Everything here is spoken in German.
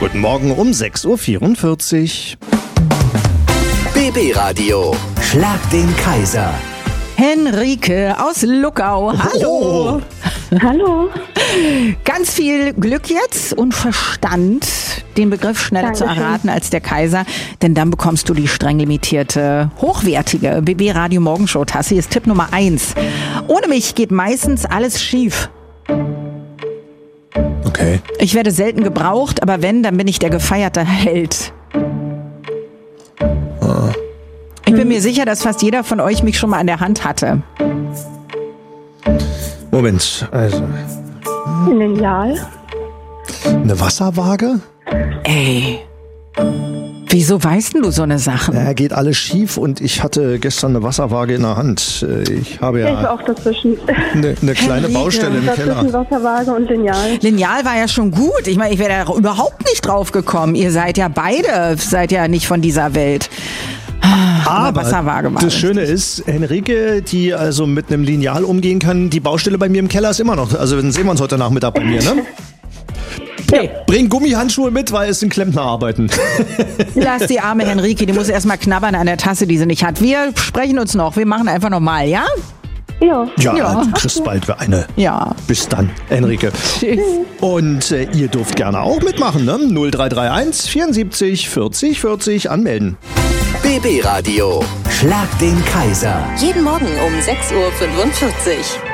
Guten Morgen um 6.44 Uhr. BB Radio. Schlag den Kaiser. Henrike aus Luckau. Hallo. Hallo. Ganz viel Glück jetzt und Verstand, den Begriff schneller zu erraten als der Kaiser, denn dann bekommst du die streng limitierte, hochwertige BB Radio Morgenshow Tasse. Hier ist Tipp Nummer 1. Ohne mich geht meistens alles schief. Okay. Ich werde selten gebraucht, aber wenn, dann bin ich der gefeierte Held. Ich bin mir sicher, dass fast jeder von euch mich schon mal an der Hand hatte. Moment, also Ein Lineal. eine Wasserwaage? Ey, wieso weißt denn du so eine Sache? Ja, geht alles schief und ich hatte gestern eine Wasserwaage in der Hand. Ich habe Ich war ja auch dazwischen. eine kleine Henrike. Baustelle im Dazwischen Keller. Wasserwaage und Lineal. Lineal war ja schon gut. Ich meine, ich wäre da überhaupt nicht drauf gekommen. Ihr seid ja nicht von dieser Welt. Aber Wasserwaage war das Schöne ist, Henrike, die also mit einem Lineal umgehen kann, die Baustelle bei mir im Keller ist immer noch. Also dann sehen wir uns heute Nachmittag bei mir, ne? Nee. Bring Gummihandschuhe mit, weil es sind Klempnerarbeiten. Lass die arme Henrike, die muss erstmal knabbern an der Tasse, die sie nicht hat. Wir sprechen uns noch. Wir machen einfach nochmal, ja? Ja. Ja, du kriegst bald eine. Ja. Bis dann, Henrike. Tschüss. Und ihr dürft gerne auch mitmachen, ne? 0331 74 40 40 anmelden. BB Radio. Schlag den Kaiser. Jeden Morgen um 6.45 Uhr.